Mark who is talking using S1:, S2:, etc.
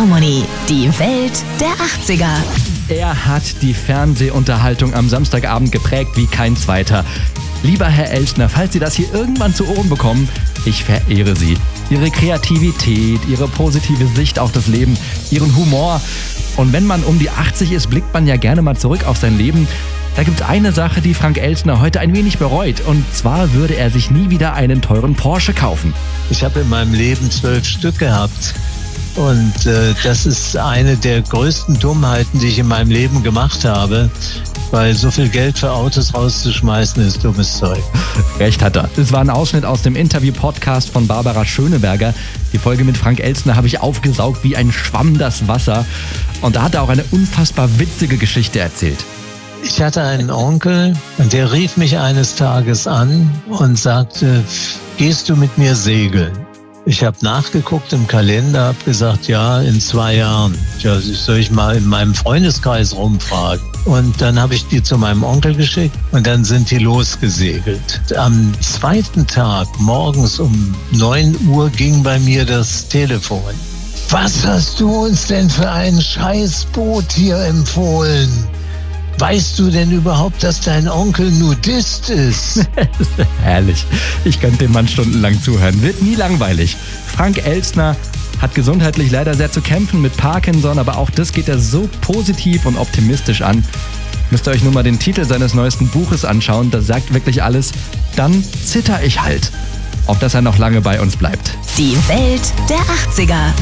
S1: Harmony, die Welt der 80er.
S2: Er hat die Fernsehunterhaltung am Samstagabend geprägt wie kein zweiter. Lieber Herr Elstner, falls Sie das hier irgendwann zu Ohren bekommen, ich verehre Sie. Ihre Kreativität, Ihre positive Sicht auf das Leben, Ihren Humor. Und wenn man um die 80 ist, blickt man ja gerne mal zurück auf sein Leben. Da gibt es eine Sache, die Frank Elstner heute ein wenig bereut. Und zwar würde er sich nie wieder einen teuren Porsche kaufen.
S3: Ich habe in meinem Leben 12 Stück gehabt. Und das ist eine der größten Dummheiten, die ich in meinem Leben gemacht habe. Weil so viel Geld für Autos rauszuschmeißen, ist dummes Zeug.
S2: Recht hat er. Es war ein Ausschnitt aus dem Interview-Podcast von Barbara Schöneberger. Die Folge mit Frank Elstner habe ich aufgesaugt wie ein Schwamm das Wasser. Und da hat er auch eine unfassbar witzige Geschichte erzählt.
S3: Ich hatte einen Onkel und der rief mich eines Tages an und sagte, gehst du mit mir segeln? Ich habe nachgeguckt im Kalender, habe gesagt, ja, in 2 Jahren. Ja, soll ich mal in meinem Freundeskreis rumfragen? Und dann habe ich die zu meinem Onkel geschickt und dann sind die losgesegelt. Am 2. Tag morgens um 9 Uhr ging bei mir das Telefon. Was hast du uns denn für ein Scheißboot hier empfohlen? Weißt du denn überhaupt, dass dein Onkel Nudist ist?
S2: Herrlich. Ich könnte dem Mann stundenlang zuhören. Wird nie langweilig. Frank Elstner hat gesundheitlich leider sehr zu kämpfen mit Parkinson, aber auch das geht er so positiv und optimistisch an. Müsst ihr euch nur mal den Titel seines neuesten Buches anschauen. Das sagt wirklich alles. Dann zitter ich halt. Ob das er noch lange bei uns bleibt.
S1: Die Welt der 80er.